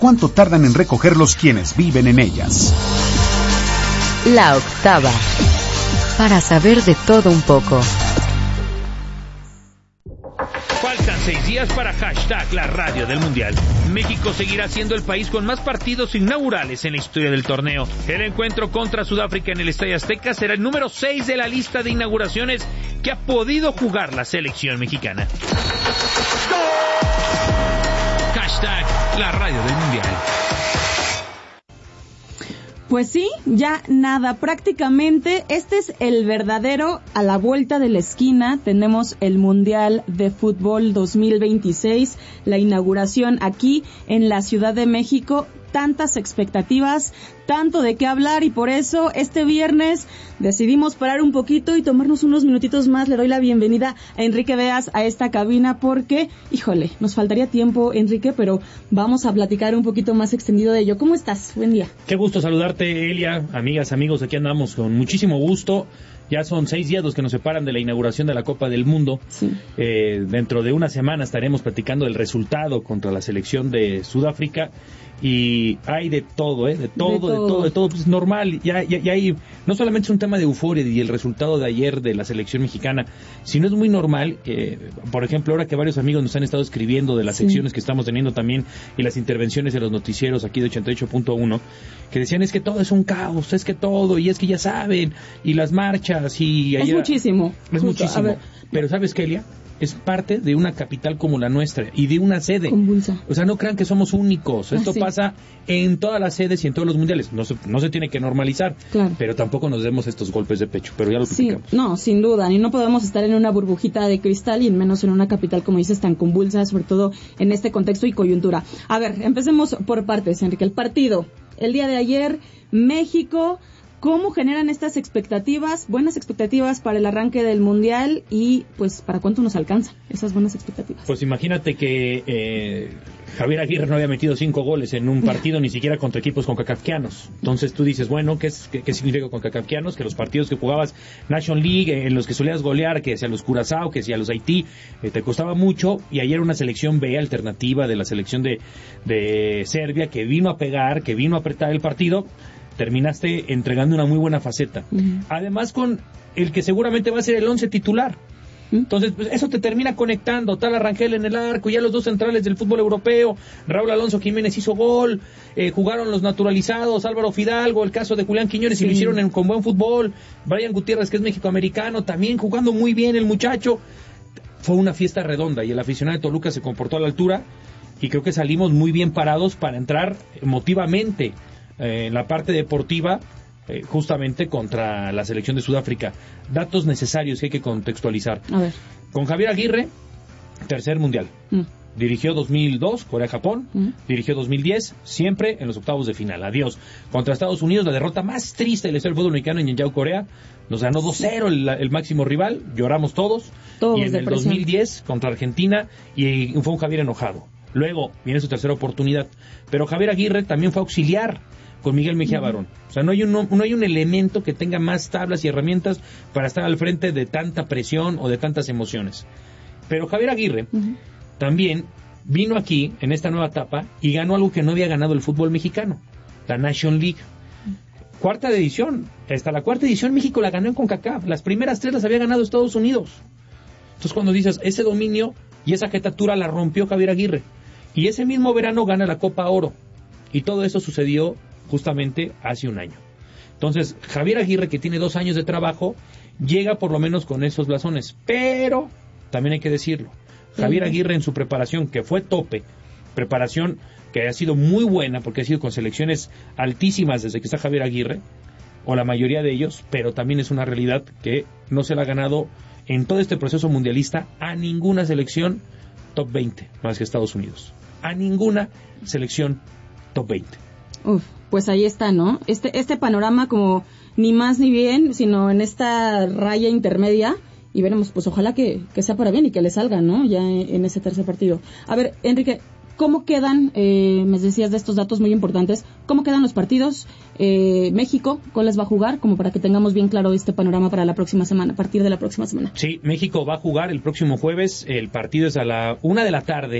¿Cuánto tardan en recogerlos quienes viven en ellas? La octava. Para saber de todo un poco. Faltan 6 días para hashtag la radio del Mundial. México seguirá siendo el país con más partidos inaugurales en la historia del torneo. El encuentro contra Sudáfrica en el Estadio Azteca será el número 6 de la lista de inauguraciones que ha podido jugar la selección mexicana. Hashtag la radio del Mundial. Pues sí, ya nada, prácticamente este es el verdadero a la vuelta de la esquina. Tenemos el Mundial de Fútbol 2026, la inauguración aquí en la Ciudad de México. Tantas expectativas, tanto de qué hablar, y por eso este viernes decidimos parar un poquito y tomarnos unos minutitos más. Le doy la bienvenida a Enrique Beas a esta cabina porque, híjole, nos faltaría tiempo, Enrique, pero vamos a platicar un poquito más extendido de ello. ¿Cómo estás? Buen día. Qué gusto saludarte, Elia, amigas, amigos, aquí andamos con muchísimo gusto. Ya son 6 días los que nos separan de la inauguración de la Copa del Mundo. Sí. Dentro de una semana estaremos platicando del resultado contra la selección de Sudáfrica. Y hay de todo, de todo, pues normal. Ya hay, no solamente es un tema de euforia y el resultado de ayer de la selección mexicana, sino es muy normal, por ejemplo, ahora que varios amigos nos han estado escribiendo de las secciones que estamos teniendo también y las intervenciones de los noticieros aquí de 88.1, que decían es que todo es un caos, es que todo, y es que ya saben, y las marchas, y ayer, es muchísimo. Es muchísimo. Pero ¿sabes qué, Elia? Es parte de una capital como la nuestra y de una sede. Convulsa. O sea, no crean que somos únicos. Esto pasa en todas las sedes y en todos los mundiales. No se tiene que normalizar, claro, pero tampoco nos demos estos golpes de pecho. Pero ya lo platicamos. Sí, no, sin duda. Y no podemos estar en una burbujita de cristal y menos en una capital, como dices, tan convulsa, sobre todo en este contexto y coyuntura. A ver, empecemos por partes, Enrique. El partido. El día de ayer, México. ¿Cómo generan estas expectativas, buenas expectativas para el arranque del Mundial y pues para cuánto nos alcanzan esas buenas expectativas? Pues imagínate que Javier Aguirre no había metido 5 goles en un partido, ni siquiera contra equipos concacafquianos. Entonces tú dices, bueno, ¿qué significa concacafquianos? Que los partidos que jugabas National League, en los que solías golear, que sea los Curazao, que sea los Haití, te costaba mucho, y ayer una selección B alternativa de la selección de Serbia, que vino a pegar, que vino a apretar el partido. Terminaste entregando una muy buena faceta. Uh-huh. Además, con el que seguramente va a ser el 11 titular. Uh-huh. Entonces, pues, eso te termina conectando. Tal Rangel en el arco, ya los dos centrales del fútbol europeo. Raúl Alonso Jiménez hizo gol. Jugaron los naturalizados, Álvaro Fidalgo, el caso de Julián Quiñones, sí, y lo hicieron con buen fútbol. Brian Gutiérrez, que es mexicoamericano, también jugando muy bien el muchacho. Fue una fiesta redonda y el aficionado de Toluca se comportó a la altura. Y creo que salimos muy bien parados para entrar emotivamente en la parte deportiva, justamente contra la selección de Sudáfrica. Datos necesarios que hay que contextualizar. A ver. Con Javier Aguirre, tercer mundial. Dirigió 2002, Corea-Japón. Dirigió 2010, siempre en los octavos de final. Adiós. Contra Estados Unidos, la derrota más triste de la historia del fútbol mexicano en Yenyao, Corea. Nos ganó 2-0 el máximo rival. Lloramos todos. Y en el 2010, contra Argentina, y fue un Javier enojado. Luego viene su tercera oportunidad. Pero Javier Aguirre también fue auxiliar con Miguel Mejía Barón. O sea, no hay un elemento que tenga más tablas y herramientas para estar al frente de tanta presión o de tantas emociones. Pero Javier Aguirre también vino aquí en esta nueva etapa y ganó algo que no había ganado el fútbol mexicano, la National League. Cuarta edición. Hasta la cuarta edición México la ganó en CONCACAF. Las primeras 3 las había ganado Estados Unidos. Entonces cuando dices, ese dominio y esa jetatura la rompió Javier Aguirre. Y ese mismo verano gana la Copa Oro. Y todo eso sucedió justamente hace un año. Entonces, Javier Aguirre, que tiene 2 años de trabajo, llega por lo menos con esos blasones. Pero, también hay que decirlo, Javier Aguirre en su preparación, que fue tope, preparación que ha sido muy buena, porque ha sido con selecciones altísimas desde que está Javier Aguirre, o la mayoría de ellos, pero también es una realidad que no se la ha ganado en todo este proceso mundialista a ninguna selección top 20, más que Estados Unidos. A ninguna selección top 20. Pues ahí está, ¿no? Este panorama como ni más ni bien, sino en esta raya intermedia, y veremos, pues ojalá que sea para bien y que le salga, ¿no? Ya en ese tercer partido. A ver, Enrique, ¿cómo quedan, me decías de estos datos muy importantes, cómo quedan los partidos? México, ¿cuáles va a jugar? Como para que tengamos bien claro este panorama para la próxima semana, a partir de la próxima semana. Sí, México va a jugar el próximo jueves, el partido es a la 1 de la tarde,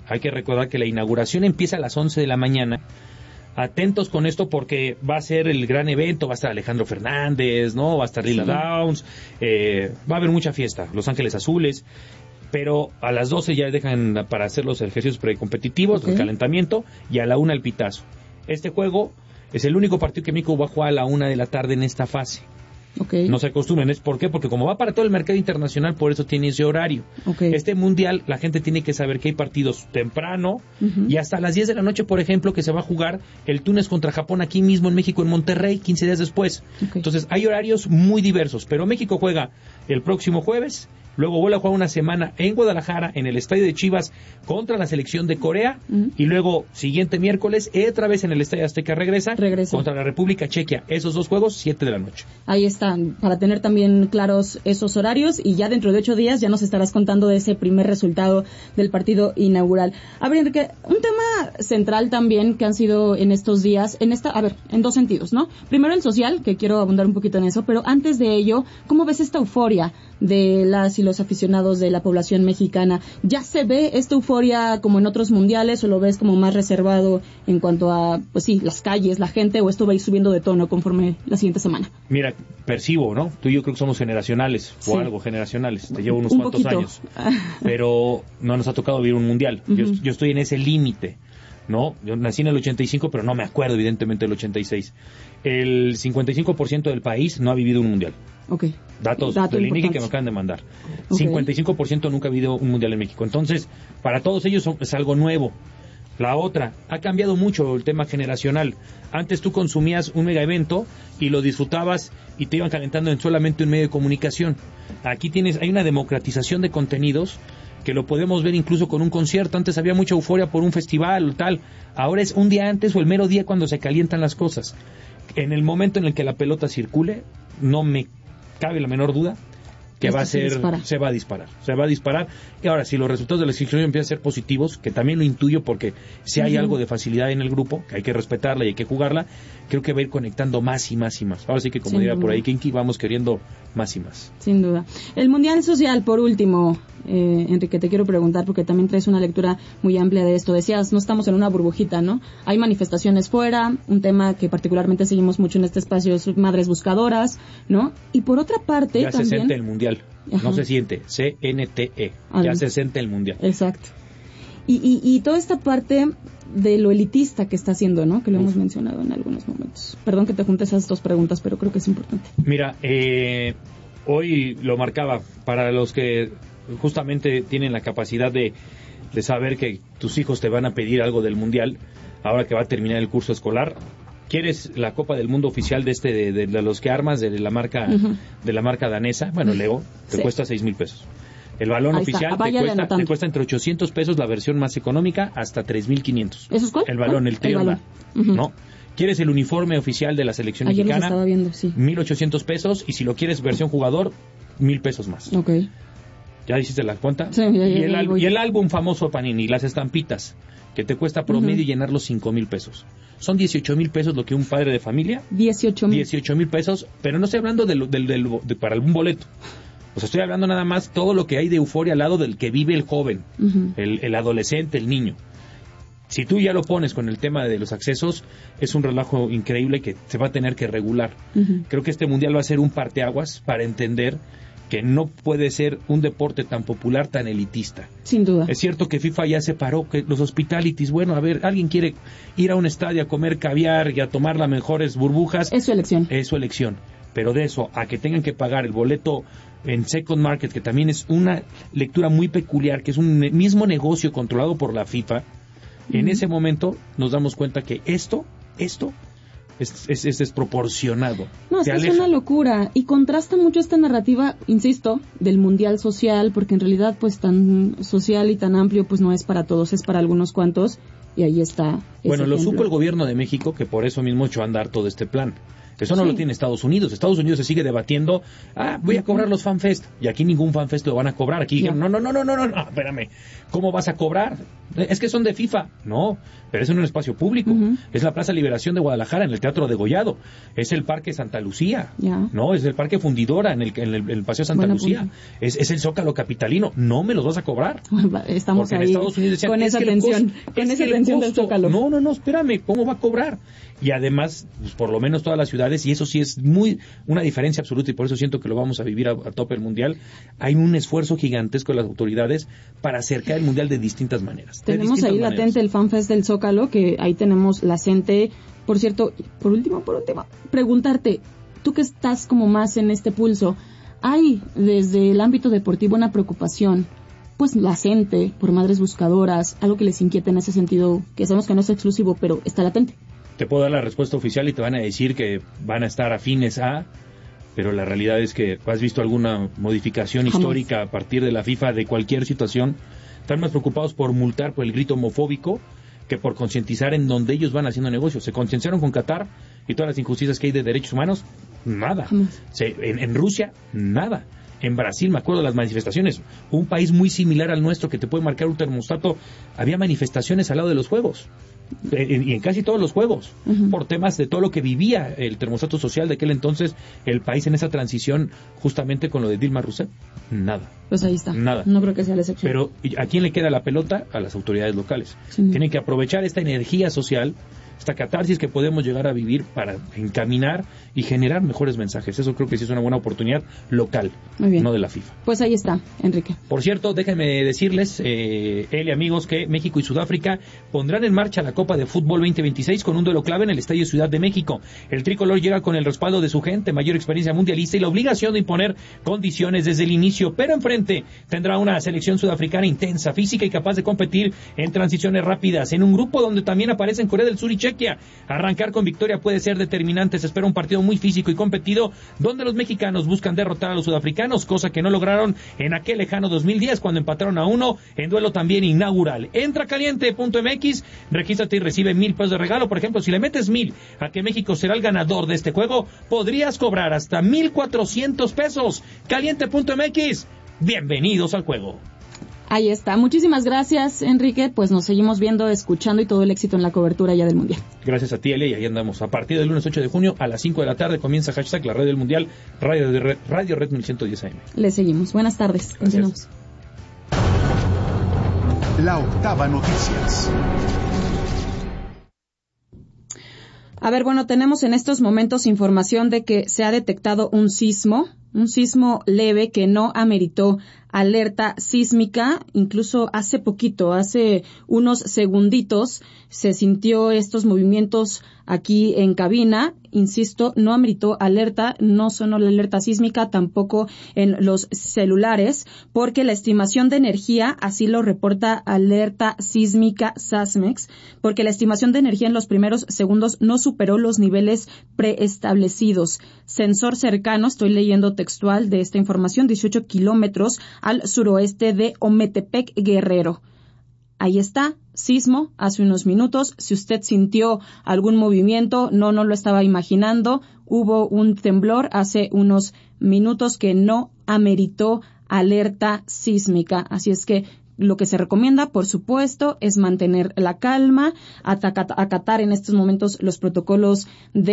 Hay que recordar que la inauguración empieza a las 11 de la mañana. Atentos con esto porque va a ser el gran evento, va a estar Alejandro Fernández, ¿no? Va a estar Lila Downs, va a haber mucha fiesta, Los Ángeles Azules, pero a las 12 ya dejan para hacer los ejercicios precompetitivos, el calentamiento, y a la 1 el pitazo. Este juego es el único partido que México va a jugar a la 1 de la tarde en esta fase. No se acostumbren, ¿por qué? Porque como va para todo el mercado internacional, por eso tiene ese horario. Este mundial, la gente tiene que saber que hay partidos temprano y hasta las 10 de la noche, por ejemplo, que se va a jugar el Túnez contra Japón aquí mismo en México, en Monterrey, 15 días después. Entonces, hay horarios muy diversos, pero México juega el próximo jueves, luego vuelve a jugar una semana en Guadalajara, en el estadio de Chivas, contra la selección de Corea, y luego, siguiente miércoles, otra vez en el estadio Azteca regresa contra la República Chequia. Esos 2 juegos, 7 de la noche. Ahí están, para tener también claros esos horarios, y ya dentro de 8 días ya nos estarás contando de ese primer resultado del partido inaugural. A ver, Enrique, un tema central también que han sido en estos días, en 2 sentidos, ¿no? Primero el social, que quiero abundar un poquito en eso, pero antes de ello, ¿cómo ves esta euforia de las y los aficionados de la población mexicana? ¿Ya se ve esta euforia como en otros mundiales o lo ves como más reservado en cuanto a, pues sí, las calles, la gente, o esto va a ir subiendo de tono conforme la siguiente semana? Mira, percibo, ¿no? Tú y yo creo que somos generacionales, o algo generacionales, te llevo unos cuantos años, pero no nos ha tocado vivir un mundial. Yo estoy en ese límite, ¿no? Yo nací en el 85, pero no me acuerdo evidentemente del 86. El 55% del país no ha vivido un mundial. Datos del INEGI que me acaban de mandar. 55% nunca ha habido un mundial en México. Entonces, para todos ellos es algo nuevo. La otra, ha cambiado mucho el tema generacional. Antes tú consumías un mega evento y lo disfrutabas y te iban calentando en solamente un medio de comunicación. Aquí hay una democratización de contenidos que lo podemos ver incluso con un concierto. Antes había mucha euforia por un festival o tal. Ahora es un día antes o el mero día cuando se calientan las cosas. En el momento en el que la pelota circule, no me cabe la menor duda que se va a disparar. Y ahora, si los resultados de la selección empiezan a ser positivos, que también lo intuyo porque si hay algo de facilidad en el grupo, que hay que respetarla y hay que jugarla, creo que va a ir conectando más y más y más. Ahora sí que, como diría por ahí Kinky, vamos queriendo más y más. Sin duda. El Mundial Social, por último, Enrique, te quiero preguntar, porque también traes una lectura muy amplia de esto. Decías, no estamos en una burbujita, ¿no? Hay manifestaciones fuera, un tema que particularmente seguimos mucho en este espacio es madres buscadoras, ¿no? Y por otra parte ya también... se siente el Mundial. No se siente, CNTE. Ya se siente el Mundial. Exacto. Y toda esta parte de lo elitista que está haciendo, ¿no? Que lo hemos mencionado en algunos momentos. Perdón que te junte esas 2 preguntas, pero creo que es importante. Mira, hoy lo marcaba para los que justamente tienen la capacidad de saber que tus hijos te van a pedir algo del Mundial ahora que va a terminar el curso escolar. ¿Quieres la Copa del Mundo oficial de los que armas de la marca danesa? Bueno, Lego, te cuesta 6,000 pesos. El balón oficial te cuesta entre 800 pesos la versión más económica hasta 3,500. ¿Eso es cuál? El balón, el Trionda, ¿no? ¿Quieres el uniforme oficial de la selección mexicana? Estaba viendo, sí. 1,800 pesos, y si lo quieres versión jugador, 1,000 pesos más. ¿Ya hiciste la cuenta? Sí, y el álbum famoso de Panini, las estampitas, que te cuesta promedio llenarlos 5,000 pesos. Son 18,000 pesos lo que un padre de familia. 18,000 pesos, pero no estoy hablando para algún boleto. O sea, estoy hablando nada más todo lo que hay de euforia al lado del que vive el joven, el adolescente, el niño. Si tú ya lo pones con el tema de los accesos, es un relajo increíble que se va a tener que regular. Creo que este mundial va a ser un parteaguas para entender que no puede ser un deporte tan popular, tan elitista. Sin duda. Es cierto que FIFA ya separó que los hospitalities, bueno, a ver, alguien quiere ir a un estadio a comer caviar y a tomar las mejores burbujas. Es su elección. Es su elección. Pero de eso a que tengan que pagar el boleto en Second Market, que también es una lectura muy peculiar, que es un mismo negocio controlado por la FIFA, en ese momento nos damos cuenta que esto es desproporcionado. No, es una locura, y contrasta mucho esta narrativa, insisto, del mundial social, porque en realidad pues tan social y tan amplio pues no es para todos, es para algunos cuantos, y ahí está. Bueno, lo supo el gobierno de México, que por eso mismo echó a andar todo este plan. Eso no lo tiene Estados Unidos. Estados Unidos se sigue debatiendo, voy a cobrar los FanFest, y aquí ningún FanFest lo van a cobrar. Aquí dijeron, no, espérame, ¿cómo vas a cobrar? es que son de FIFA. No, pero es en un espacio público. Es la Plaza Liberación de Guadalajara, en el Teatro Degollado. Es el Parque Santa Lucía. No, es el Parque Fundidora, en el Paseo Santa Lucía. Es el Zócalo capitalino. No me los vas a cobrar. Estamos porque ahí en Estados Unidos decían, con esa tensión. Con esa tensión del Zócalo. No, espérame, ¿cómo va a cobrar? Y además, pues, por lo menos todas las ciudades, y eso sí es una diferencia absoluta, y por eso siento que lo vamos a vivir a tope el Mundial, hay un esfuerzo gigantesco de las autoridades para acercar el Mundial de distintas maneras. Tenemos ahí latente el FanFest del Zócalo, que ahí tenemos la gente. Por cierto, por último, preguntarte, tú que estás como más en este pulso, ¿hay desde el ámbito deportivo una preocupación, pues la gente, por madres buscadoras, algo que les inquieta en ese sentido, que sabemos que no es exclusivo, pero está latente? Te puedo dar la respuesta oficial y te van a decir que van a estar afines a, pero la realidad es que has visto alguna modificación histórica a partir de la FIFA de cualquier situación. Están más preocupados por multar por el grito homofóbico que por concientizar en donde ellos van haciendo negocios. Se concienciaron con Qatar y todas las injusticias que hay de derechos humanos, nada. En Rusia, nada. En Brasil, me acuerdo de las manifestaciones, un país muy similar al nuestro que te puede marcar un termostato, había manifestaciones al lado de los juegos. Y en casi todos los juegos, por temas de todo lo que vivía el termostato social de aquel entonces, el país en esa transición, justamente con lo de Dilma Rousseff, nada. Pues ahí está. Nada. No creo que sea la excepción. Pero ¿a quién le queda la pelota? A las autoridades locales. Tienen que aprovechar esta energía social, esta catarsis que podemos llegar a vivir para encaminar y generar mejores mensajes. Eso creo que sí es una buena oportunidad local, no de la FIFA. Pues ahí está, Enrique. Por cierto, déjenme decirles, él y amigos, que México y Sudáfrica pondrán en marcha la Copa de Fútbol 2026 con un duelo clave en el Estadio Ciudad de México. El tricolor llega con el respaldo de su gente, mayor experiencia mundialista y la obligación de imponer condiciones desde el inicio, pero enfrente tendrá una selección sudafricana intensa, física y capaz de competir en transiciones rápidas, en un grupo donde también aparecen Corea del Sur y Chequia. Arrancar con victoria puede ser determinante. Se espera un partido muy físico y competido, donde los mexicanos buscan derrotar a los sudafricanos, cosa que no lograron en aquel lejano 2010 cuando empataron a 1 en duelo también inaugural. Entra caliente.mx, regístrate y recibe $1,000 de regalo. Por ejemplo, si le metes 1,000 a que México será el ganador de este juego, podrías cobrar hasta $1,400. Caliente.mx, bienvenidos al juego. Ahí está. Muchísimas gracias, Enrique. Pues nos seguimos viendo, escuchando y todo el éxito en la cobertura ya del Mundial. Gracias a ti, Elia, y ahí andamos. A partir del lunes 8 de junio a las 5 de la tarde comienza hashtag la radio del Mundial, Radio Red 1110 AM. Le seguimos. Buenas tardes. Continuamos. La Octava Noticias. A ver, bueno, tenemos en estos momentos información de que se ha detectado un sismo leve que no ameritó alerta sísmica. Incluso hace unos segunditos, se sintió estos movimientos aquí en cabina. Insisto, no ameritó alerta, no sonó la alerta sísmica, tampoco en los celulares, porque la estimación de energía, así lo reporta Alerta Sísmica SASMEX, porque la estimación de energía en los primeros segundos no superó los niveles preestablecidos. Sensor cercano, estoy leyendo textual de esta información, 18 kilómetros al suroeste de Ometepec, Guerrero. Ahí está, sismo, hace unos minutos. Si usted sintió algún movimiento, no lo estaba imaginando. Hubo un temblor hace unos minutos que no ameritó alerta sísmica. Así es que lo que se recomienda, por supuesto, es mantener la calma, acatar en estos momentos los protocolos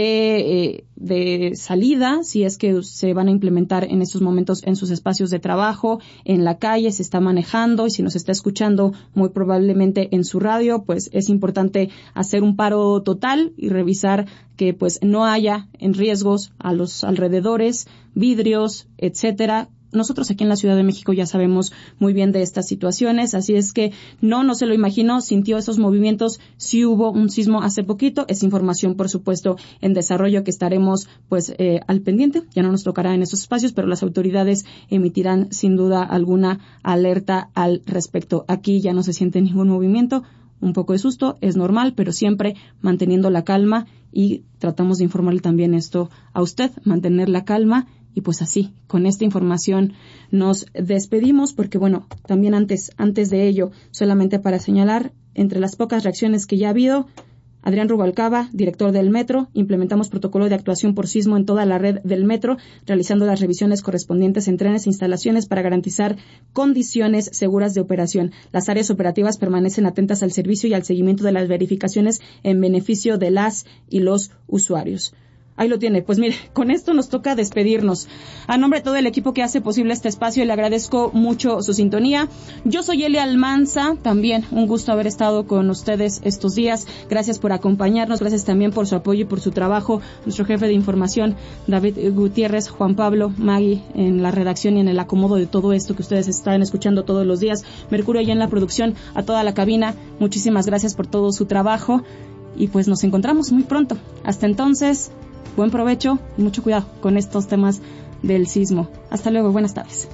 de salida, si es que se van a implementar en estos momentos en sus espacios de trabajo, en la calle, se está manejando, y si nos está escuchando muy probablemente en su radio, pues es importante hacer un paro total y revisar que pues no haya en riesgos a los alrededores, vidrios, etcétera. Nosotros aquí en la Ciudad de México ya sabemos muy bien de estas situaciones, así es que no se lo imaginó, sintió esos movimientos. Sí hubo un sismo hace poquito, es información, por supuesto, en desarrollo que estaremos pues al pendiente. Ya no nos tocará en estos espacios, pero las autoridades emitirán sin duda alguna alerta al respecto. Aquí ya no se siente ningún movimiento, un poco de susto, es normal, pero siempre manteniendo la calma, y tratamos de informarle también esto a usted, mantener la calma. Y pues así, con esta información nos despedimos, porque bueno, también antes de ello, solamente para señalar, entre las pocas reacciones que ya ha habido, Adrián Rubalcaba, director del Metro. Implementamos protocolo de actuación por sismo en toda la red del Metro, realizando las revisiones correspondientes en trenes e instalaciones para garantizar condiciones seguras de operación. Las áreas operativas permanecen atentas al servicio y al seguimiento de las verificaciones en beneficio de las y los usuarios. Ahí lo tiene. Pues mire, con esto nos toca despedirnos. A nombre de todo el equipo que hace posible este espacio, le agradezco mucho su sintonía. Yo soy Elia Almanza, también un gusto haber estado con ustedes estos días. Gracias por acompañarnos, gracias también por su apoyo y por su trabajo. Nuestro jefe de información, David Gutiérrez, Juan Pablo, Maggie, en la redacción y en el acomodo de todo esto que ustedes están escuchando todos los días. Mercurio allá en la producción, a toda la cabina. Muchísimas gracias por todo su trabajo. Y pues nos encontramos muy pronto. Hasta entonces, buen provecho y mucho cuidado con estos temas del sismo. Hasta luego, buenas tardes.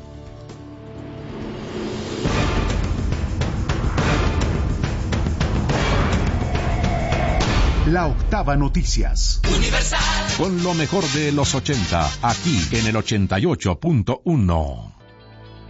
La Octava Noticias. Universal. Con lo mejor de los 80, aquí en el 88.1.